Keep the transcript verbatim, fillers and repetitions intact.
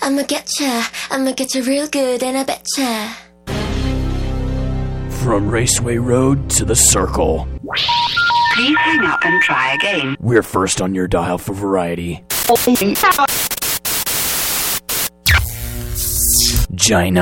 I'ma getcha, I'ma getcha real good and I betcha. From Raceway Road to the Circle. Please hang up and try again. We're first on your dial for variety. Gina.